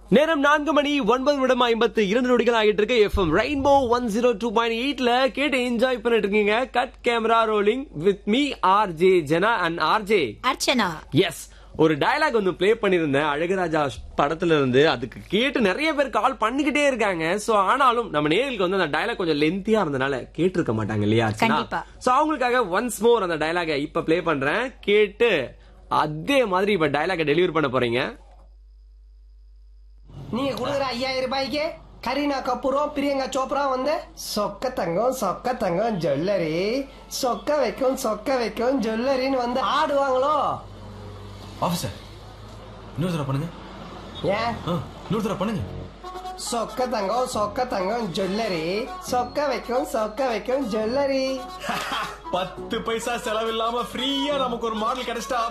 நேரம் 4:09:52 ஆகிட்டு இருக்கு. எஃப்எம் ரெயின்போ 102.8ல கேட்டு என்ஜாய் பண்ணிட்டு இருக்கீங்க. Cut camera rolling with me RJ Jana and RJ Archana. S, ஒரு டயலாக் வந்து பிளே பண்ணிருந்தேன் அழகராஜா படத்துல இருந்து. அதுக்கு கேட்டு நிறைய பேர் கால் பண்ணிக்கிட்டே இருக்காங்க. சோ ஆனாலும் நம்ம நேயர்களுக்கு வந்து அந்த டயலாக் கொஞ்சம் லென்த்தியா இருந்தனால கேட்டிருக்க மாட்டாங்க இல்லையா? கண்டிப்பா. சோ அவங்களுக்காக ஒன்ஸ் மோர் அந்த டயலாக இப்ப பிளே பண்றேன். கேட்டு அதே மாதிரி இப்ப டயலாக டெலிவரி பண்ண போறீங்க. நீங்க கொடுக்குற 5000 ரூபாய்க்கு கரீனா கபூரும் பிரியங்கா சோப்ரா வந்து சொக்க தங்கம் ஜுவல்லரி சொக்க வைக்கும் ஜுவல்லரின்னு வந்து ஆடுவாங்களோ? ஆஃபீஸர், இன்னொரு தடவை பண்ணுங்க. ஏன்? இன்னொரு தடவை பண்ணுங்க. சொக்க தங்கம் ஜுவல்லரி சொக்க வைக்கும் ஜுவல்லரி. 10 பைசா செலவில்லாம ஃப்ரீயா நமக்கு ஒரு மாடல் கிடைச்சிட்டா